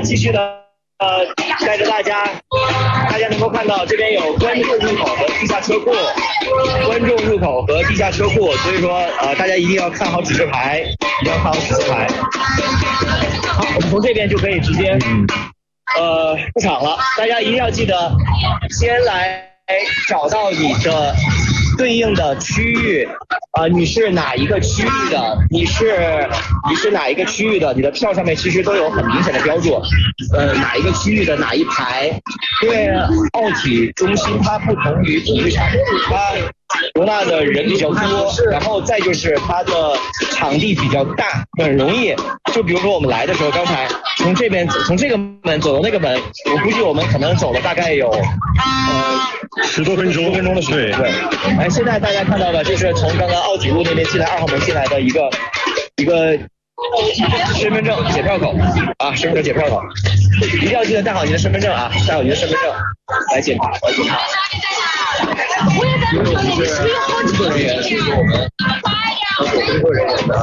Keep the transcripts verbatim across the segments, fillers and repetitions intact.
继续的呃带着大家，大家能够看到这边有观众入口和地下车库，观众入口和地下车库，所以说呃大家一定要看好指示牌，一定要看好指示牌。好，我们从这边就可以直接呃入场了，大家一定要记得先来找到你的对应的区域，呃，你是哪一个区域的？你是你是哪一个区域的？你的票上面其实都有很明显的标注，呃，哪一个区域的哪一排？因为奥体中心它不同于体育场，它容纳的人比较多，然后再就是它的场地比较大，很容易。就比如说我们来的时候，刚才从这边从这个门走到那个门，我估计我们可能走了大概有呃十多分钟， 十多分钟的时间。对，哎，现在大家看到的就是从刚刚奥体路那边进来二号门进来的一个一个身份证检票口啊，身份证检票口，一定要记得带好你的身份证啊，带好你的身份证来检查，来检查。因为我们是工作人员，是我们工作人员的。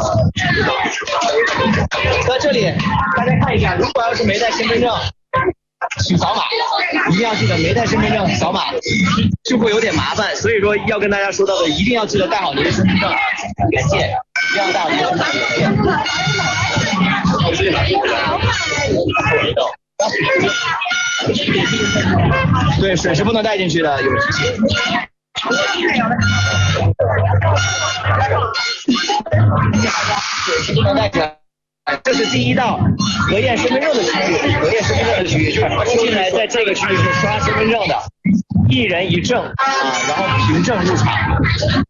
在这里，大家看一下，如果要是没带身份证，请扫码，一定要记得没带身份证扫码就会有点麻烦，所以说要跟大家说到的，一定要记得带好您的身份证，感谢，一定要带好您的身份证，感谢。对，水是不能带进去的，有提醒。水是不能带进来。这是第一道核验身份证的区域，核验身份证的区域，进来在这个区域是刷身份证的，一人一证啊，然后凭证入场。